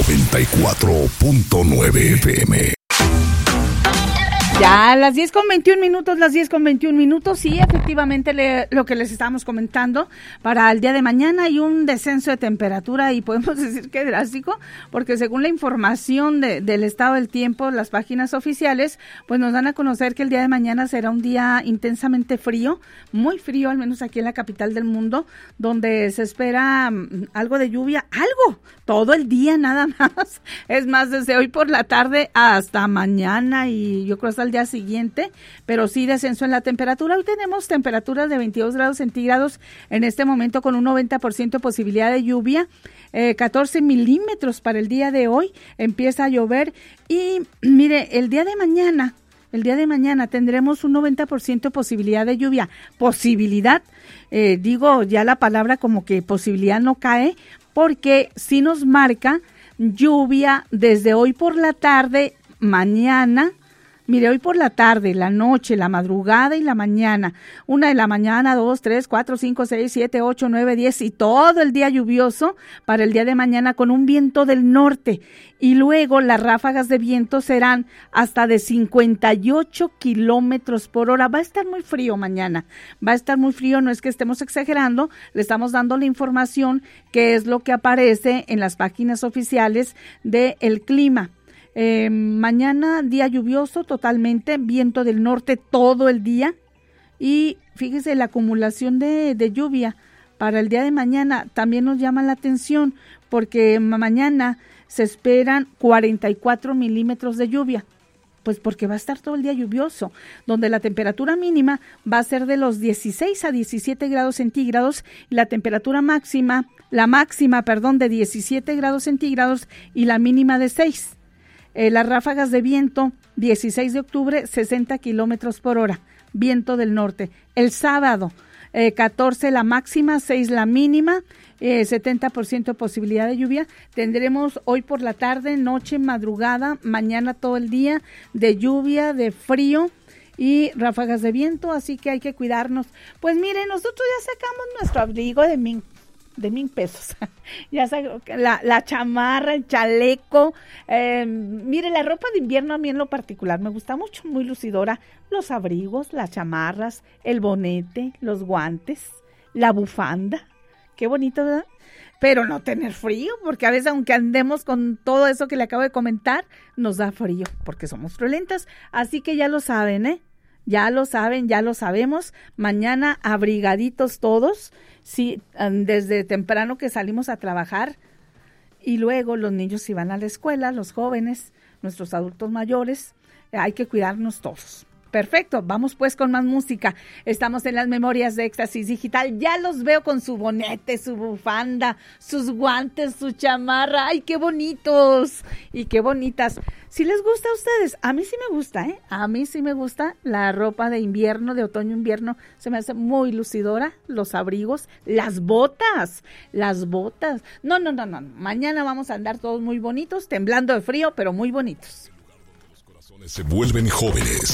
94.9 FM. Ya, las 10:21 minutos, sí, efectivamente lo que les estábamos comentando para el día de mañana hay un descenso de temperatura y podemos decir que drástico, porque según la información del estado del tiempo, las páginas oficiales, pues nos dan a conocer que el día de mañana será un día intensamente frío, muy frío, al menos aquí en la capital del mundo, donde se espera algo de lluvia, todo el día nada más, es más, desde hoy por la tarde hasta mañana y yo creo hasta el día siguiente, pero sí descenso en la temperatura. Hoy tenemos temperaturas de 22 grados centígrados en este momento con un 90% posibilidad de lluvia, 14 milímetros para el día de hoy, empieza a llover y mire, el día de mañana tendremos un 90% posibilidad de lluvia, digo ya la palabra como que posibilidad no cae, porque sí nos marca lluvia desde hoy por la tarde, mañana. Mire, hoy por la tarde, la noche, la madrugada y la mañana. 1 de la mañana, 2, 3, 4, 5, 6, 7, 8, 9, 10 y todo el día lluvioso para el día de mañana con un viento del norte. Y luego las ráfagas de viento serán hasta de 58 kilómetros por hora. Va a estar muy frío mañana. Va a estar muy frío, no es que estemos exagerando. Le estamos dando la información que es lo que aparece en las páginas oficiales del clima. Mañana día lluvioso totalmente, viento del norte todo el día y fíjese la acumulación de lluvia para el día de mañana también nos llama la atención porque mañana se esperan 44 milímetros de lluvia, pues porque va a estar todo el día lluvioso, donde la temperatura mínima va a ser de los 16 a 17 grados centígrados y la temperatura máxima de 17 grados centígrados y la mínima de 6. Las ráfagas de viento, 16 de octubre, 60 kilómetros por hora, viento del norte. El sábado, 14 la máxima, 6 la mínima, 70% posibilidad de lluvia. Tendremos hoy por la tarde, noche, madrugada, mañana todo el día de lluvia, de frío y ráfagas de viento, así que hay que cuidarnos. Pues miren, nosotros ya sacamos nuestro abrigo de 1,000 pesos. Ya la chamarra, el chaleco. Mire, la ropa de invierno a mí en lo particular me gusta mucho, muy lucidora. Los abrigos, las chamarras, el bonete, los guantes, la bufanda. Qué bonito, ¿verdad? Pero no tener frío, porque a veces aunque andemos con todo eso que le acabo de comentar, nos da frío, porque somos friolentas. Así que ya lo saben, ¿eh? Ya lo saben, ya lo sabemos. Mañana abrigaditos todos. Sí, desde temprano que salimos a trabajar y luego los niños si van a la escuela, los jóvenes, nuestros adultos mayores, hay que cuidarnos todos. Perfecto, vamos pues con más música. Estamos en las memorias de Éxtasis Digital. Ya los veo con su bonete, su bufanda, sus guantes, su chamarra. ¡Ay, qué bonitos! Y qué bonitas. Si les gusta a ustedes, a mí sí me gusta, ¿eh? A mí sí me gusta la ropa de invierno, de otoño-invierno. Se me hace muy lucidora. Los abrigos, las botas. No. Mañana vamos a andar todos muy bonitos, temblando de frío, pero muy bonitos. Los corazones se vuelven jóvenes.